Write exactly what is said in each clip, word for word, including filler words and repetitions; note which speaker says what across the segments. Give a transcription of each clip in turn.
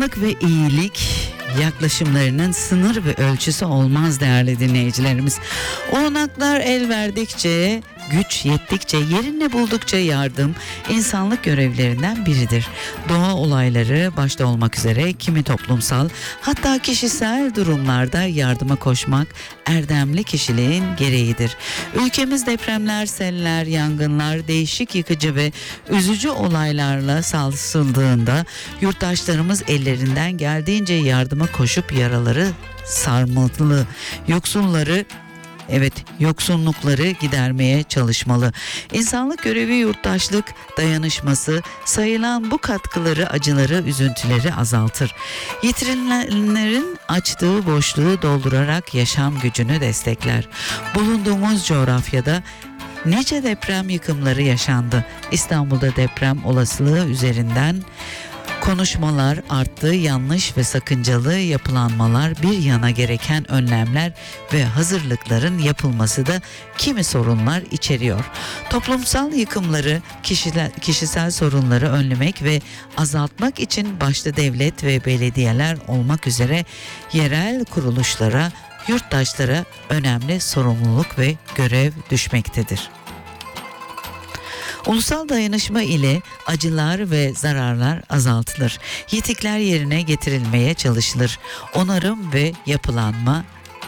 Speaker 1: İnsanlık ve iyilik yaklaşımlarının sınır ve ölçüsü olmaz değerli dinleyicilerimiz. Olanaklar el verdikçe, güç yettikçe, yerini buldukça yardım insanlık görevlerinden biridir. Doğa olayları başta olmak üzere kimi toplumsal hatta kişisel durumlarda yardıma koşmak erdemli kişiliğin gereğidir. Ülkemiz depremler, seller, yangınlar, değişik yıkıcı ve üzücü olaylarla sarsıldığında yurttaşlarımız ellerinden geldiğince yardıma koşup yaraları sarmalı, yoksulları Evet, yoksunlukları gidermeye çalışmalı. İnsanlık görevi yurttaşlık, dayanışması, sayılan bu katkıları, acıları, üzüntüleri azaltır. Yitirilenlerin açtığı boşluğu doldurarak yaşam gücünü destekler. Bulunduğumuz coğrafyada nice deprem yıkımları yaşandı. İstanbul'da deprem olasılığı üzerinden konuşmalar arttı, yanlış ve sakıncalı yapılanmalar bir yana gereken önlemler ve hazırlıkların yapılması da kimi sorunlar içeriyor. Toplumsal yıkımları, kişiler, kişisel sorunları önlemek ve azaltmak için başta devlet ve belediyeler olmak üzere yerel kuruluşlara, yurttaşlara önemli sorumluluk ve görev düşmektedir. Ulusal dayanışma ile acılar ve zararlar azaltılır. Yitikler yerine getirilmeye çalışılır. Onarım ve yapılanma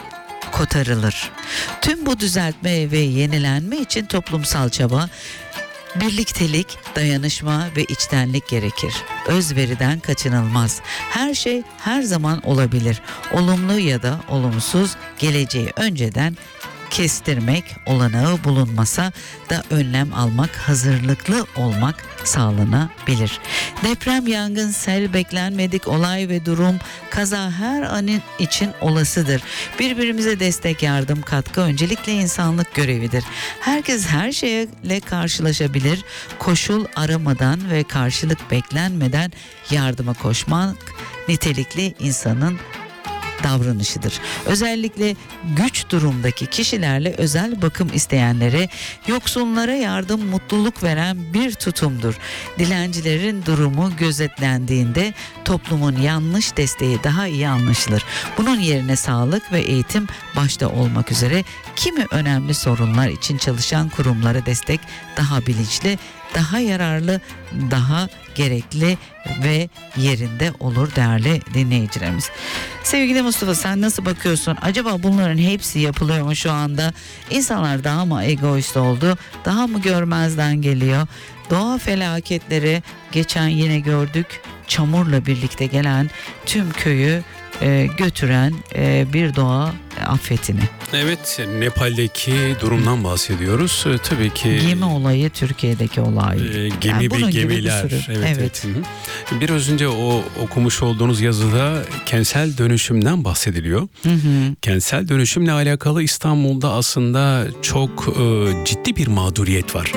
Speaker 1: kotarılır. Tüm bu düzeltme ve yenilenme için toplumsal çaba, birliktelik, dayanışma ve içtenlik gerekir. Özveriden kaçınılmaz. Her şey her zaman olabilir. Olumlu ya da olumsuz, geleceği önceden kestirmek olanağı bulunmasa da önlem almak, hazırlıklı olmak sağlanabilir. Deprem, yangın, sel, beklenmedik olay ve durum, kaza her an için olasıdır. Birbirimize destek, yardım, katkı öncelikle insanlık görevidir. Herkes her şeyle karşılaşabilir. Koşul aramadan ve karşılık beklenmeden yardıma koşmak nitelikli insanın davranışıdır. Özellikle güç durumdaki kişilerle özel bakım isteyenlere, yoksullara yardım mutluluk veren bir tutumdur. Dilencilerin durumu gözetlendiğinde toplumun yanlış desteği daha iyi anlaşılır. Bunun yerine sağlık ve eğitim başta olmak üzere kimi önemli sorunlar için çalışan kurumlara destek daha bilinçli, daha yararlı, daha gerekli ve yerinde olur değerli dinleyicilerimiz. Sevgili Mustafa, sen nasıl bakıyorsun? Acaba bunların hepsi yapılıyor mu şu anda? İnsanlar daha mı egoist oldu? Daha mı görmezden geliyor? Doğa felaketleri geçen yine gördük. Çamurla birlikte gelen tüm köyü e, götüren e, bir doğa afetini.
Speaker 2: Evet, Nepal'deki durumdan bahsediyoruz. Ee, tabii ki
Speaker 1: gemi olayı Türkiye'deki olay.
Speaker 2: E, gemi yani ve gemiler. Evet. evet. evet. Biraz önce o okumuş olduğunuz yazıda kentsel dönüşümden bahsediliyor. Hı hı. Kentsel dönüşümle alakalı İstanbul'da aslında çok e, ciddi bir mağduriyet var.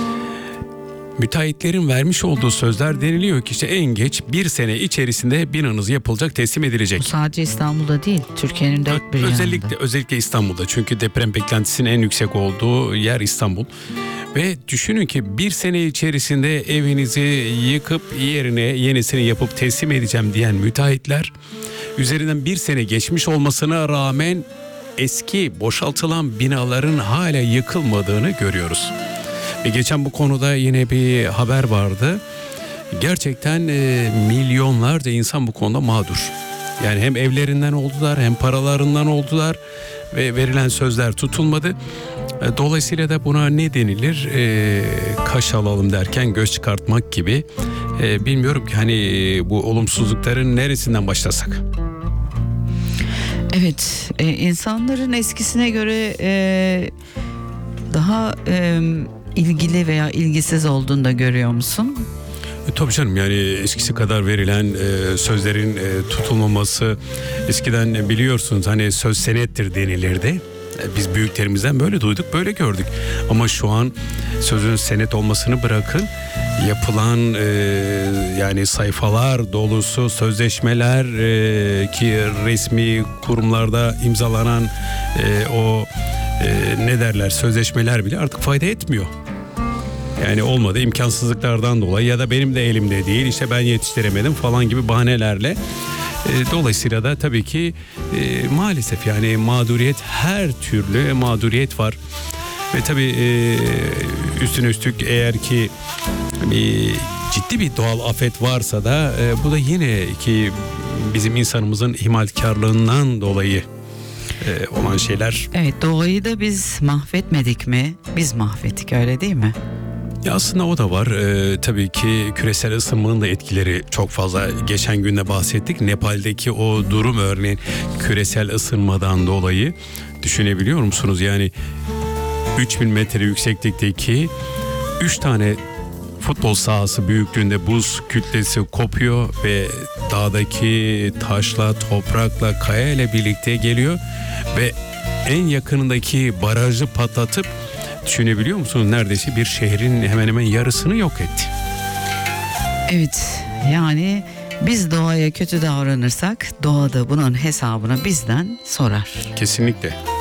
Speaker 2: Müteahhitlerin vermiş olduğu sözler deniliyor ki işte en geç bir sene içerisinde binanız yapılacak, teslim edilecek.
Speaker 1: Bu sadece İstanbul'da değil, Türkiye'nin dört bir yanında.
Speaker 2: Özellikle özellikle İstanbul'da, çünkü deprem beklentisinin en yüksek olduğu yer İstanbul. Ve düşünün ki bir sene içerisinde evinizi yıkıp yerine yenisini yapıp teslim edeceğim diyen müteahhitler, üzerinden bir sene geçmiş olmasına rağmen eski boşaltılan binaların hala yıkılmadığını görüyoruz. Ve geçen bu konuda yine bir haber vardı. Gerçekten e, milyonlarca insan bu konuda mağdur. Yani hem evlerinden oldular, hem paralarından oldular ve verilen sözler tutulmadı. E, dolayısıyla da buna ne denilir? E, kaş alalım derken göz çıkartmak gibi. E, bilmiyorum ki hani bu olumsuzlukların neresinden başlasak?
Speaker 1: Evet, e, insanların eskisine göre e, daha e, ilgili veya ilgisiz olduğunu da görüyor musun?
Speaker 2: E, tabii canım, yani eskisi kadar verilen e, sözlerin e, tutulmaması, eskiden biliyorsunuz hani söz senettir denilirdi. E, biz büyüklerimizden böyle duyduk, böyle gördük. Ama şu an sözün senet olmasını bırakın, yapılan e, yani sayfalar dolusu sözleşmeler e, ki resmi kurumlarda imzalanan e, o e, ne derler sözleşmeler bile artık fayda etmiyor. Yani olmadı imkansızlıklardan dolayı ya da benim de elimde değil işte ben yetiştiremedim falan gibi bahanelerle. E, dolayısıyla da tabii ki e, maalesef yani mağduriyet her türlü mağduriyet var. Ve tabii e, üstüne üstlük eğer ki bir ciddi bir doğal afet varsa da e, bu da yine ki bizim insanımızın ihmalkarlığından dolayı e, olan şeyler.
Speaker 1: Evet, doğayı da biz mahvetmedik mi? Biz mahvettik, öyle değil mi?
Speaker 2: Ya aslında o da var. Ee, tabii ki küresel ısınmanın da etkileri çok fazla. Geçen gün de bahsettik. Nepal'deki o durum örneğin küresel ısınmadan dolayı düşünebiliyor musunuz? Yani üç bin metre yükseklikteki üç tane futbol sahası büyüklüğünde buz kütlesi kopuyor ve dağdaki taşla, toprakla, kaya ile birlikte geliyor ve en yakınındaki barajı patlatıp düşünebiliyor musunuz? Neredeyse bir şehrin hemen hemen yarısını yok etti.
Speaker 1: Evet, yani biz doğaya kötü davranırsak doğa da bunun hesabını bizden sorar.
Speaker 2: Kesinlikle.